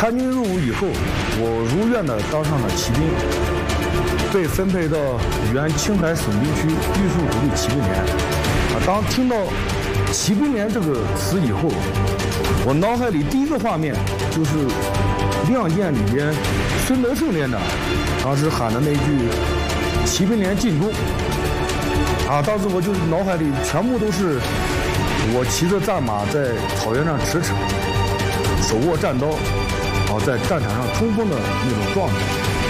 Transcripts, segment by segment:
参军入伍以后，我如愿的当上了骑兵，被分配到原青海省兵区玉树独立骑兵连。当听到骑兵连这个词以后，我脑海里第一个画面就是《亮剑》里边孙德胜连长当时喊的那句“骑兵连进攻”。当时我就脑海里全部都是我骑着战马在草原上驰骋，手握战刀，在战场上冲锋的那种状态。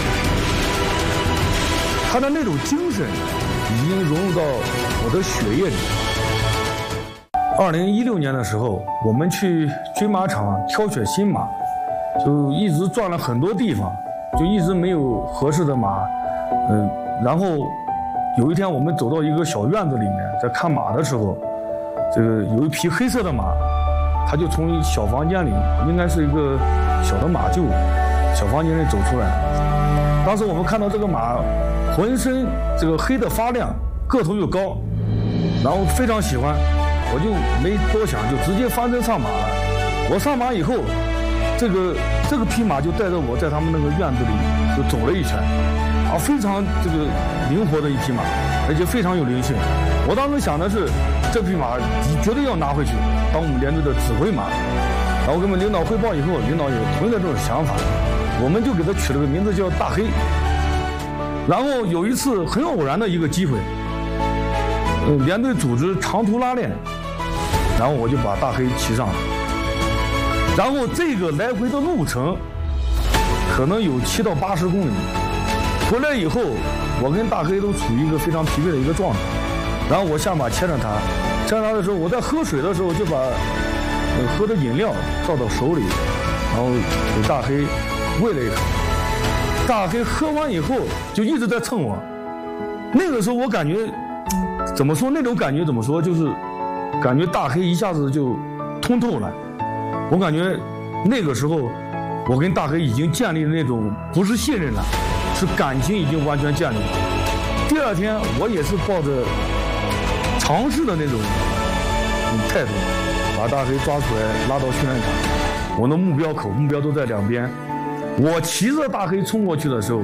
他的那种精神已经融入到我的血液里。2016年的时候，我们去军马场挑选新马，就一直转了很多地方，就一直没有合适的马。然后有一天我们走到一个小院子里面，在看马的时候，这个有一匹黑色的马，他就从一小房间里，应该是一个小的马厩，小房间里走出来。当时我们看到这个马浑身这个黑的发亮，个头又高，然后非常喜欢，我就没多想，就直接翻身上马了。我上马以后，这个匹马就带着我在他们那个院子里就走了一圈，非常这个灵活的一匹马，而且非常有灵性。我当时想的是，这匹马绝对要拿回去当我们连队的指挥马。然后跟我们领导汇报以后，领导有同样的这种想法，我们就给它取了个名字叫大黑。然后有一次很偶然的一个机会，连队组织长途拉练，然后我就把大黑骑上了。然后这个来回的路程可能有7到80公里。回来以后，我跟大黑都处于一个非常疲惫的一个状态。然后我下马牵着他的时候，我在喝水的时候就把喝的饮料倒到手里，然后给大黑喂了一口。大黑喝完以后就一直在蹭我。那个时候我感觉怎么说，那种感觉怎么说，就是感觉大黑一下子就通透了。我感觉那个时候我跟大黑已经建立了那种不是信任了，是感情已经完全建立了。第二天我也是抱着尝试的那种态度，把大黑抓出来拉到训练场。我的目标都在两边。我骑着大黑冲过去的时候，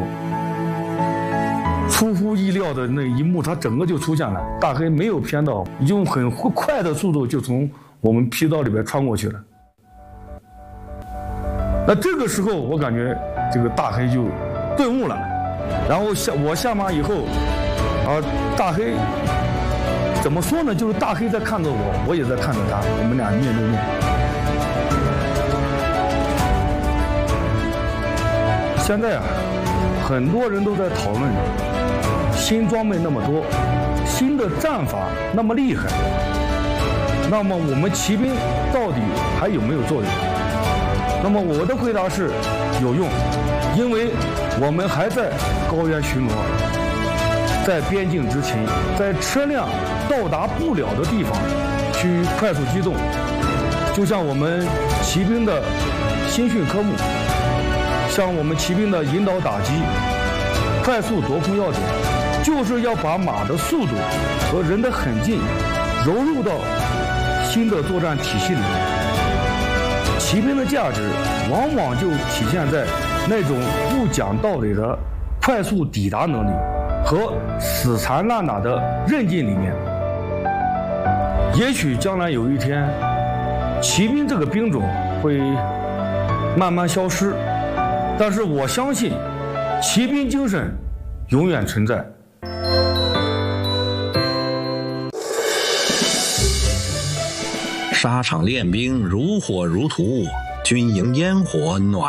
出乎意料的那一幕，它整个就出现了。大黑没有偏道，用很快的速度就从我们劈道里边穿过去了。那这个时候，我感觉这个大黑就顿悟了。然后我下马以后，大黑怎么说呢？就是大黑在看着我，我也在看着他，我们俩面对面。现在很多人都在讨论新装备那么多，新的战法那么厉害，那么我们骑兵到底还有没有作用？那么我的回答是有用，因为我们还在高原巡逻，在边境执勤，在车辆到达不了的地方去快速机动，就像我们骑兵的新训科目，像我们骑兵的引导打击、快速夺空要点，就是要把马的速度和人的狠劲揉入到新的作战体系里面。骑兵的价值往往就体现在那种不讲道理的快速抵达能力和死缠烂打的韧劲里面。也许将来有一天，骑兵这个兵种会慢慢消失，但是我相信骑兵精神永远存在。 沙场练兵如火如荼，军营烟火暖